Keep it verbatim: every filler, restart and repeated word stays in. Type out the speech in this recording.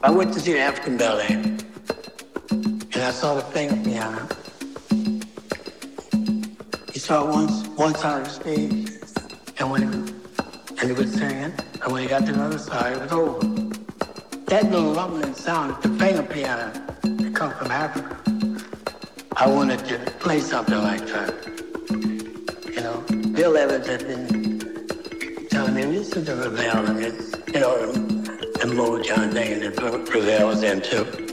I went to see the African Ballet, and I saw the finger piano. He saw it once, one side of the stage, and when he, and he was singing, and when he got to the other side, it was over. That little rumbling sound, the finger piano, that come from Africa. I wanted to play something like that. You know, Bill Evans had been telling me, listen to Ravel, and it's, you know, the Motown thing that Ravel was into.